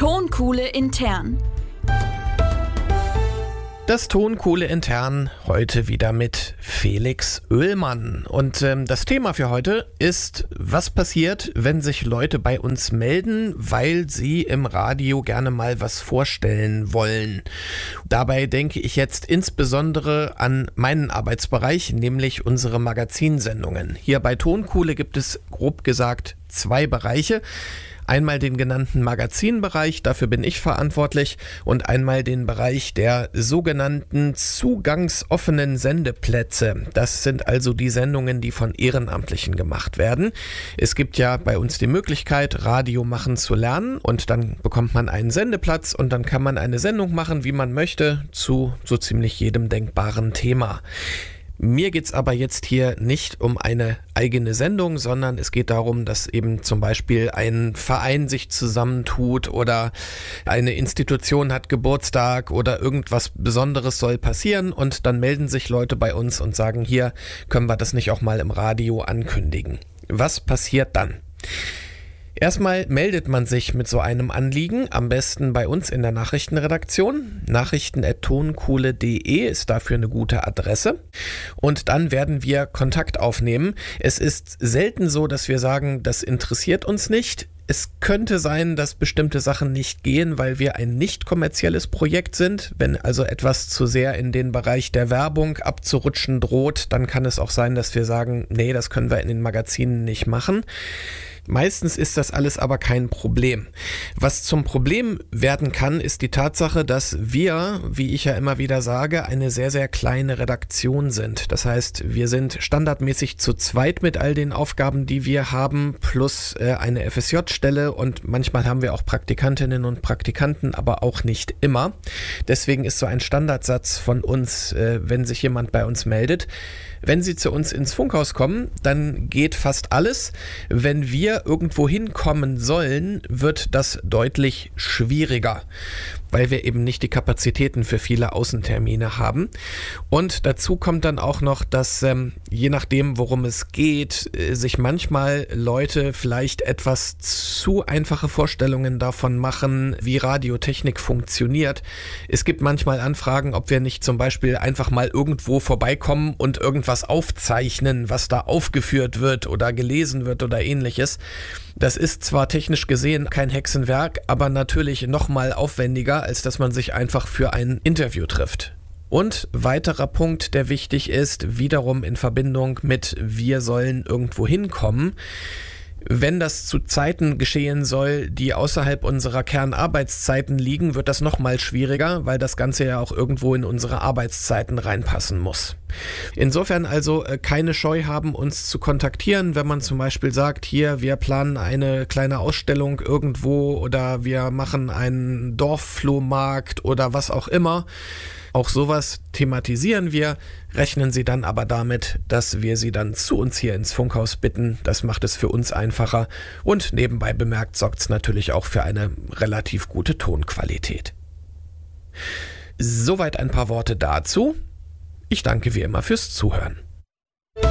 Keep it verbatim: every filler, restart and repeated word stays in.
Tonkuhle intern. Das Tonkuhle intern heute wieder mit Felix Oehlmann. Und ähm, das Thema für heute ist, was passiert, wenn sich Leute bei uns melden, weil sie im Radio gerne mal was vorstellen wollen. Dabei denke ich jetzt insbesondere an meinen Arbeitsbereich, nämlich unsere Magazinsendungen. Hier bei Tonkuhle gibt es grob gesagt zwei Bereiche. Einmal den genannten Magazinbereich, dafür bin ich verantwortlich, und einmal den Bereich der sogenannten zugangsoffenen Sendeplätze. Das sind also die Sendungen, die von Ehrenamtlichen gemacht werden. Es gibt ja bei uns die Möglichkeit, Radio machen zu lernen, und dann bekommt man einen Sendeplatz und dann kann man eine Sendung machen, wie man möchte, zu so ziemlich jedem denkbaren Thema. Mir geht's aber jetzt hier nicht um eine eigene Sendung, sondern es geht darum, dass eben zum Beispiel ein Verein sich zusammentut oder eine Institution hat Geburtstag oder irgendwas Besonderes soll passieren, und dann melden sich Leute bei uns und sagen, hier können wir das nicht auch mal im Radio ankündigen. Was passiert dann? Erstmal meldet man sich mit so einem Anliegen, am besten bei uns in der Nachrichtenredaktion. nachrichten at tonkuhle punkt de ist dafür eine gute Adresse. Und dann werden wir Kontakt aufnehmen. Es ist selten so, dass wir sagen, das interessiert uns nicht. Es könnte sein, dass bestimmte Sachen nicht gehen, weil wir ein nicht kommerzielles Projekt sind. Wenn also etwas zu sehr in den Bereich der Werbung abzurutschen droht, dann kann es auch sein, dass wir sagen, nee, das können wir in den Magazinen nicht machen. Meistens ist das alles aber kein Problem. Was zum Problem werden kann, ist die Tatsache, dass wir, wie ich ja immer wieder sage, eine sehr, sehr kleine Redaktion sind. Das heißt, wir sind standardmäßig zu zweit mit all den Aufgaben, die wir haben, plus äh, eine F S J-Stelle, und manchmal haben wir auch Praktikantinnen und Praktikanten, aber auch nicht immer. Deswegen ist so ein Standardsatz von uns, äh, wenn sich jemand bei uns meldet: Wenn Sie zu uns ins Funkhaus kommen, dann geht fast alles. Wenn wir irgendwo hinkommen sollen, wird das deutlich schwieriger, weil wir eben nicht die Kapazitäten für viele Außentermine haben. Und dazu kommt dann auch noch, dass ähm, je nachdem, worum es geht, äh, sich manchmal Leute vielleicht etwas zu einfache Vorstellungen davon machen, wie Radiotechnik funktioniert. Es gibt manchmal Anfragen, ob wir nicht zum Beispiel einfach mal irgendwo vorbeikommen und irgendwas aufzeichnen, was da aufgeführt wird oder gelesen wird oder ähnliches. Das ist zwar technisch gesehen kein Hexenwerk, aber natürlich noch mal aufwendiger, als dass man sich einfach für ein Interview trifft. Und weiterer Punkt, der wichtig ist, wiederum in Verbindung mit wir sollen irgendwo hinkommen: Wenn das zu Zeiten geschehen soll, die außerhalb unserer Kernarbeitszeiten liegen, wird das nochmal schwieriger, weil das Ganze ja auch irgendwo in unsere Arbeitszeiten reinpassen muss. Insofern also keine Scheu haben, uns zu kontaktieren, wenn man zum Beispiel sagt, hier, wir planen eine kleine Ausstellung irgendwo oder wir machen einen Dorfflohmarkt oder was auch immer. Auch sowas thematisieren wir, rechnen Sie dann aber damit, dass wir Sie dann zu uns hier ins Funkhaus bitten. Das macht es für uns einfacher, und nebenbei bemerkt sorgt es natürlich auch für eine relativ gute Tonqualität. Soweit ein paar Worte dazu. Ich danke wie immer fürs Zuhören.